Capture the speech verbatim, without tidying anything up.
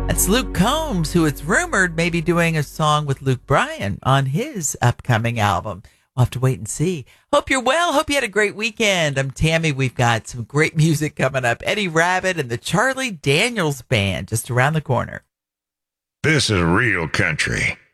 That's Luke Combs, who it's rumored may be doing a song with Luke Bryan on his upcoming album. We'll have to wait and see. Hope you're well. Hope you had a great weekend. I'm Tammy. We've got some great music coming up. Eddie Rabbitt and the Charlie Daniels Band just around the corner. This is real country.